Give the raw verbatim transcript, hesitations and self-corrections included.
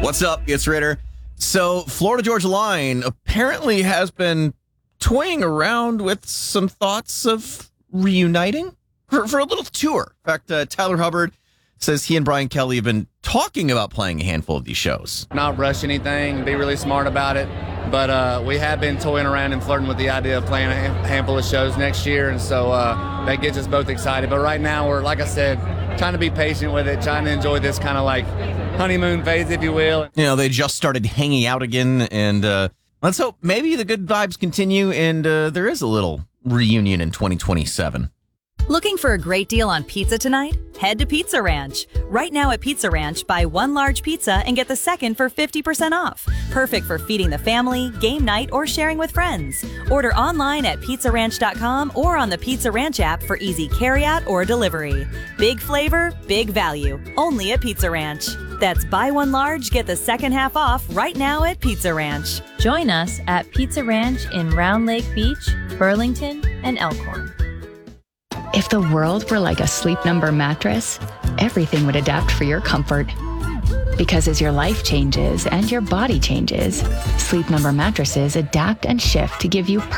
What's up? It's Ritter. So, Florida Georgia Line apparently has been toying around with some thoughts of reuniting for, for a little tour. In fact, uh, Tyler Hubbard says he and Brian Kelly have been talking about playing a handful of these shows. Not rush anything, be really smart about it. But uh, we have been toying around and flirting with the idea of playing a handful of shows next year. And so uh, that gets us both excited. But right now, we're, like I said, trying to be patient with it, trying to enjoy this kind of like honeymoon phase, if you will. You know, they just started hanging out again. And uh, let's hope maybe the good vibes continue and uh, there is a little reunion in twenty twenty-seven. Looking for a great deal on pizza tonight? Head to Pizza Ranch. Right now at Pizza Ranch, buy one large pizza and get the second for fifty percent off. Perfect for feeding the family, game night, or sharing with friends. Order online at pizza ranch dot com or on the Pizza Ranch app for easy carryout or delivery. Big flavor, big value. Only at Pizza Ranch. That's buy one large, get the second half off right now at Pizza Ranch. Join us at Pizza Ranch in Round Lake Beach, Burlington, and Elkhorn. If the world were like a Sleep Number mattress, everything would adapt for your comfort. Because as your life changes and your body changes, Sleep Number mattresses adapt and shift to give you